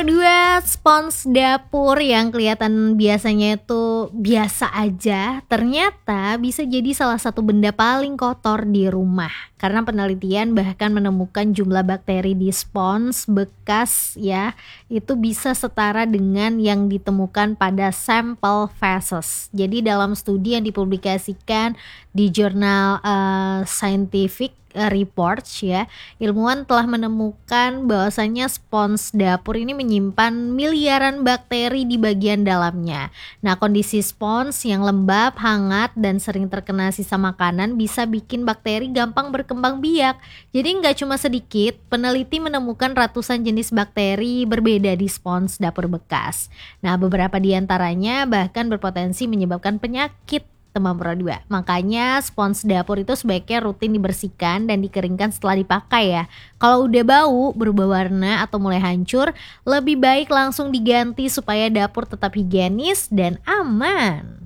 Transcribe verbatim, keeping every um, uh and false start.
Kedua, spons dapur yang kelihatan biasanya itu biasa aja, ternyata bisa jadi salah satu benda paling kotor di rumah. Karena penelitian bahkan menemukan jumlah bakteri di spons bekas ya, itu bisa setara dengan yang ditemukan pada sampel feses. Jadi dalam studi yang dipublikasikan di jurnal eh, Scientific Reports ya, ilmuwan telah menemukan bahwasanya spons dapur ini menyimpan miliaran bakteri di bagian dalamnya. Nah, kondisi spons yang lembab, hangat, dan sering terkena sisa makanan bisa bikin bakteri gampang berkembang biak. Jadi nggak cuma sedikit, peneliti menemukan ratusan jenis bakteri berbeda di spons dapur bekas. Nah, beberapa di antaranya bahkan berpotensi menyebabkan penyakit demam berdarah. Makanya spons dapur itu sebaiknya rutin dibersihkan dan dikeringkan setelah dipakai ya. Kalau udah bau, berubah warna atau mulai hancur, lebih baik langsung diganti supaya dapur tetap higienis dan aman.